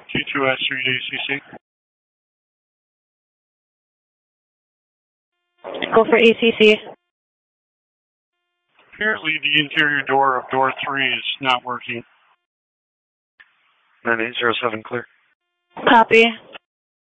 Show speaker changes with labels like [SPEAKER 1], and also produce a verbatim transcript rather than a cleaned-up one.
[SPEAKER 1] T two S three A C C.
[SPEAKER 2] Go for A C C.
[SPEAKER 1] Apparently the interior door of door three is not working.
[SPEAKER 3] nine eight zero seven clear.
[SPEAKER 2] Copy.